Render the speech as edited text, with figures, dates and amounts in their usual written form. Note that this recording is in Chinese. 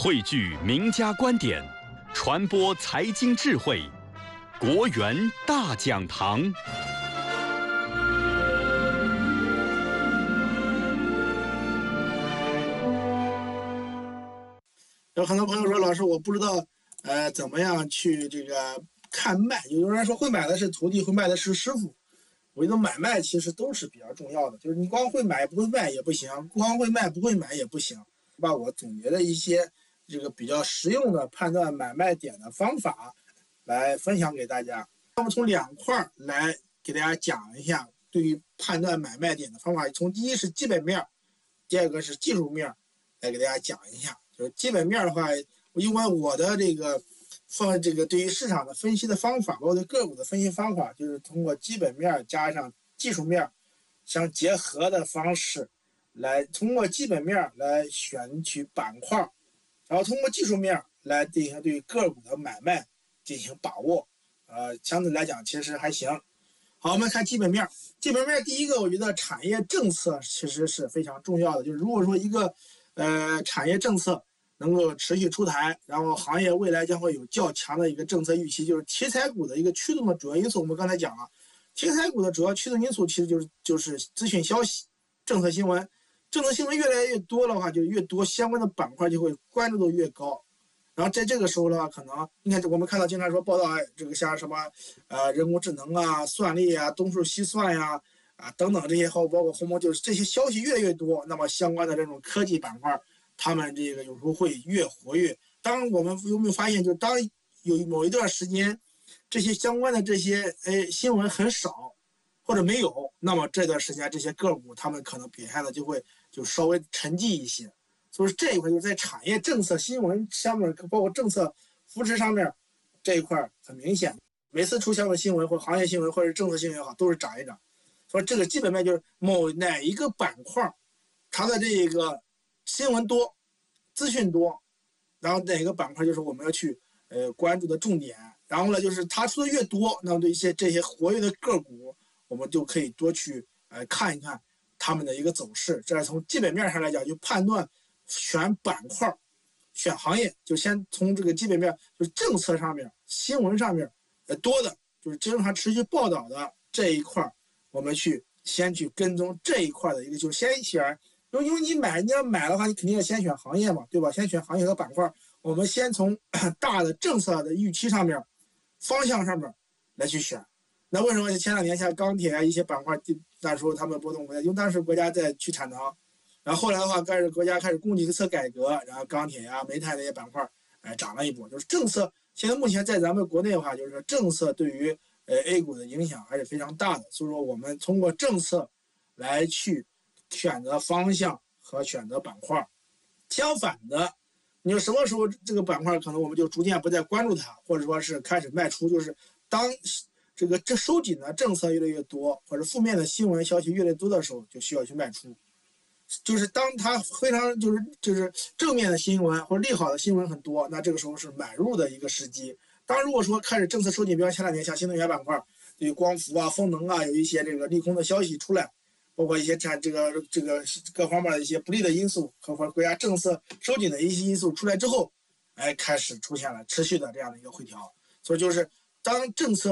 汇聚名家观点，传播财经智慧，国元大讲堂。 有很多朋友说，老师，我不知道，怎么样去这个看卖？有人说会买的是徒弟，会卖的是师傅。我觉得买卖其实都是比较重要的，就是你光会买不会卖也不行，光会卖不会买也不行。把我总结的一些这个比较实用的判断买卖点的方法来分享给大家。那么从两块来给大家讲一下对于判断买卖点的方法。从第一是基本面，第二个是技术面，来给大家讲一下。就是基本面的话，因为我的这个对于市场的分析的方法，包括对个股的分析方法，就是通过基本面加上技术面相结合的方式，来通过基本面来选取板块，然后通过技术面来进行对个股的买卖进行把握。相对来讲其实还行。好，我们看基本面。基本面第一个，我觉得产业政策其实是非常重要的。就是如果说一个产业政策能够持续出台，然后行业未来将会有较强的一个政策预期，就是题材股的一个驱动的主要因素。我们刚才讲了，题材股的主要驱动因素其实就是资讯消息、政策新闻。政策新闻越来越多的话，就越多相关的板块就会关注度越高。然后在这个时候的话，可能你看我们看到经常说报道，这个像什么人工智能啊、算力啊、东数西算呀等等这些，包括鸿蒙，就是这些消息越来越多，那么相关的这种科技板块，他们这个有时候会越活跃。当我们有没有发现，就当有某一段时间，这些相关的这些新闻很少或者没有，那么这段时间这些个股他们可能表现的就稍微沉寂一些。所以这一块就是在产业政策新闻上面，包括政策扶持上面这一块很明显，每次出现的新闻或行业新闻或者政策新闻也好，都是涨一涨。所以这个基本面就是哪一个板块它的这个新闻多、资讯多，然后哪个板块就是我们要去关注的重点。然后呢，就是它出的越多，那么对这些活跃的个股，我们就可以多去看一看他们的一个走势。这是从基本面上来讲，就判断选板块、选行业，就先从这个基本面，就是政策上面、新闻上面多的，就是经常持续报道的这一块，我们先去跟踪这一块的一个，就是先选。因为你要买的话，你肯定要先选行业嘛，对吧？先选行业和板块。我们先从大的政策的预期上面、方向上面来去选。那为什么前两年像钢铁啊一些板块，那时候他们波动不大，因为当时国家在去产能，然后后来的话，国家开始供给侧改革，然后钢铁呀、煤炭那些板块涨了一波。就是政策，现在目前在咱们国内的话，就是说政策对于A 股的影响还是非常大的。所以说我们通过政策来去选择方向和选择板块。相反的，你说什么时候这个板块可能我们就逐渐不再关注它，或者说是开始卖出，就是当这收紧的政策越来越多，或者负面的新闻消息越来越多的时候，就需要去卖出。就是当它非常就是正面的新闻或者利好的新闻很多，那这个时候是买入的一个时机。当如果说开始政策收紧，比方前两年像新能源板块，对光伏啊、风能啊有一些这个利空的消息出来，包括一些这个各方面的一些不利的因素和国家政策收紧的一些因素出来之后，开始出现了持续的这样的一个回调。所以就是当政策